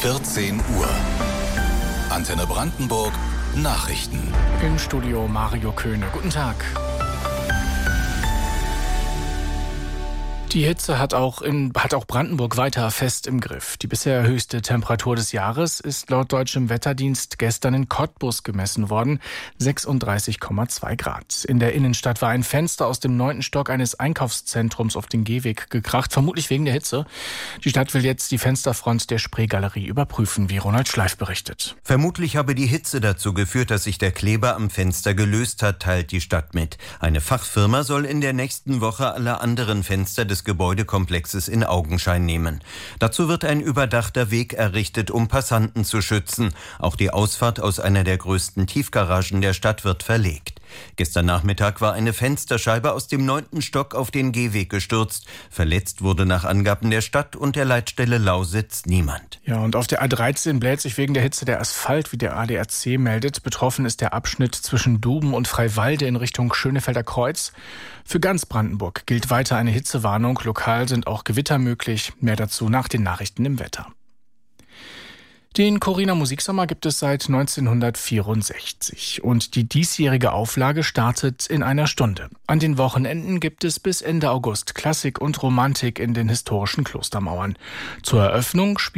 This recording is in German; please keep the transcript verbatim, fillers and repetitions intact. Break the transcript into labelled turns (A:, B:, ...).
A: vierzehn Uhr. Antenne Brandenburg Nachrichten.
B: Im Studio Mario Köhne. Guten Tag. Die Hitze hat auch, in, hat auch Brandenburg weiter fest im Griff. Die bisher höchste Temperatur des Jahres ist laut deutschem Wetterdienst gestern in Cottbus gemessen worden, sechsunddreißig Komma zwei Grad. In der Innenstadt war ein Fenster aus dem neunten Stock eines Einkaufszentrums auf den Gehweg gekracht, vermutlich wegen der Hitze. Die Stadt will jetzt die Fensterfront der Spreegalerie überprüfen, wie Ronald Schleif berichtet.
C: Vermutlich habe die Hitze dazu geführt, dass sich der Kleber am Fenster gelöst hat, teilt die Stadt mit. Eine Fachfirma soll in der nächsten Woche alle anderen Fenster des Gebäudekomplexes in Augenschein nehmen. Dazu wird ein überdachter Weg errichtet, um Passanten zu schützen. Auch die Ausfahrt aus einer der größten Tiefgaragen der Stadt wird verlegt. Gestern Nachmittag war eine Fensterscheibe aus dem neunten Stock auf den Gehweg gestürzt. Verletzt wurde nach Angaben der Stadt und der Leitstelle Lausitz niemand.
B: Ja, und auf der A dreizehn bläht sich wegen der Hitze der Asphalt, wie der A D A C meldet. Betroffen ist der Abschnitt zwischen Duben und Freiwalde in Richtung Schönefelder Kreuz. Für ganz Brandenburg gilt weiter eine Hitzewarnung. Lokal sind auch Gewitter möglich. Mehr dazu nach den Nachrichten im Wetter. Den Corina Musiksommer gibt es seit neunzehnhundertvierundsechzig und die diesjährige Auflage startet in einer Stunde. An den Wochenenden gibt es bis Ende August Klassik und Romantik in den historischen Klostermauern. Zur Eröffnung spielt